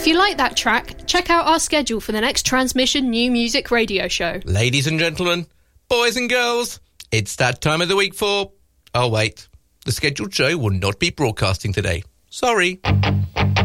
If you like that track, check out our schedule for the next Transmission New Music Radio Show. Ladies and gentlemen, boys and girls, it's that time of the week for... Oh, wait. The scheduled show will not be broadcasting today. Sorry.